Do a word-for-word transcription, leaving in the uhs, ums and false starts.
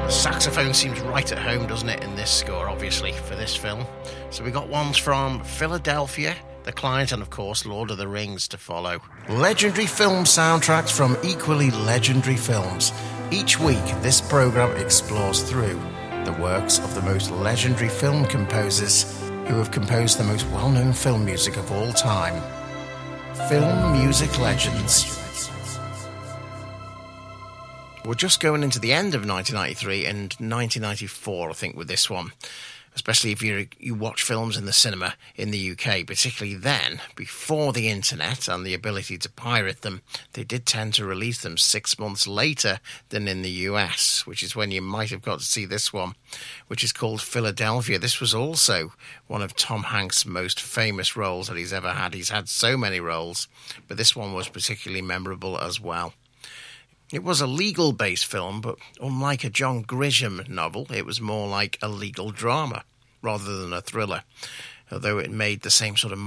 Saxophone seems right at home, doesn't it, in this score, obviously, for this film. So we got ones from Philadelphia, The Client, and of course Lord of the Rings to follow. Legendary film soundtracks from equally legendary films. Each week, this programme explores through the works of the most legendary film composers who have composed the most well-known film music of all time. Film Music Legends. We're just going into the end of nineteen ninety-three and nineteen ninety-four, I think, with this one. Especially if you you watch films in the cinema in the U K, particularly then, before the internet and the ability to pirate them, they did tend to release them six months later than in the U S, which is when you might have got to see this one, which is called Philadelphia. This was also one of Tom Hanks' most famous roles that he's ever had. He's had so many roles, but this one was particularly memorable as well. It was a legal-based film, but unlike a John Grisham novel, it was more like a legal drama rather than a thriller, although it made the same sort of